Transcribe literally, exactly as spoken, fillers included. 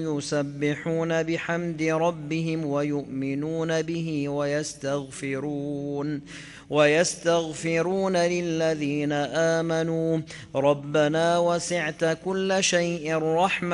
يسبحون بحمد ربهم ويؤمنون به ويستغفرون ويستغفرون للذين آمنوا ربنا وسعت كل شيء رحمة